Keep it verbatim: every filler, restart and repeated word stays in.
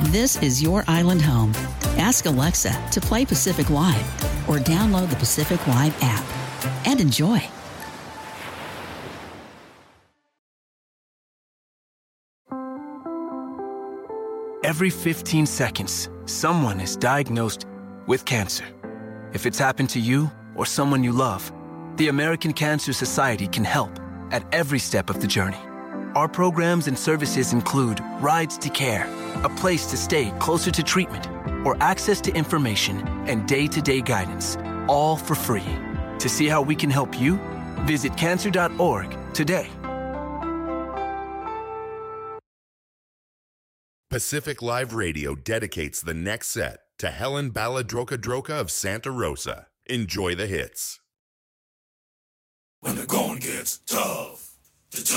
This is your island home. Ask Alexa to play Pacific Live or download the Pacific Live app and enjoy. Every fifteen seconds, someone is diagnosed with cancer. If it's happened to you or someone you love, the American Cancer Society can help at every step of the journey. Our programs and services include rides to care, a place to stay closer to treatment, or access to information and day-to-day guidance, all for free. To see how we can help you, visit cancer dot org today. Pacific Live Radio dedicates the next set to Helen Baladroka-Droka of Santa Rosa. Enjoy the hits. When the going gets tough.